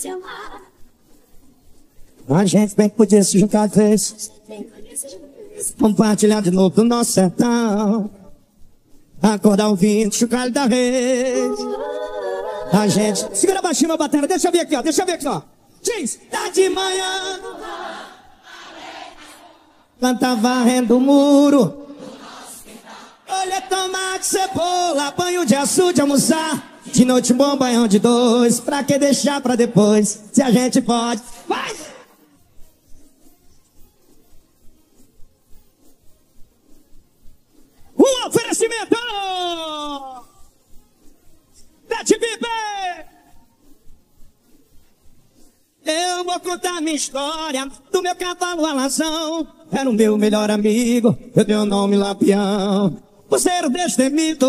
A gente bem que podia se juntar de vez, compartilhar de novo do nosso sertão, acordar ouvindo chocalho da vez. A gente... Segura baixinho meu batera, deixa eu ver aqui, ó, deixa eu ver aqui, ó. Diz, tá de manhã, planta varrendo o muro, olha tomate, cebola, banho de açude, almoçar. De noite um bom banhão de dois, pra que deixar pra depois, se a gente pode. Vai! Um oferecimento da TVB. Eu vou contar minha história do meu cavalo alazão. Era o meu melhor amigo, eu dei o nome Lampião. Por ser o destemido